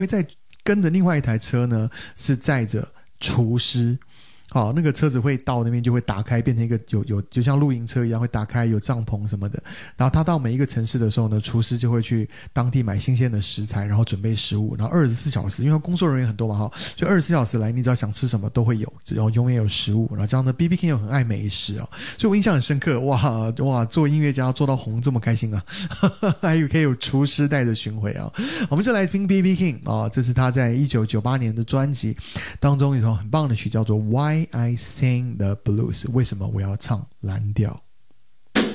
会再跟着另外一台车呢，是载着厨师。好，那个车子会到那边就会打开，变成一个就像露营车一样会打开，有帐篷什么的。然后他到每一个城市的时候呢，厨师就会去当地买新鲜的食材，然后准备食物，然后24小时，因为工作人员很多嘛，就24小时来，你只要想吃什么都会有，然后永远有食物。然后这样的 BB King 又很爱美食哦，所以我印象很深刻。哇，做音乐家做到红这么开心啊，还有可以有厨师带着巡回啊。我们就来听 BB King 啊，这是他在1998年的专辑当中一首很棒的曲，叫做 Why I Sing the Blues， 为什么我要唱蓝调。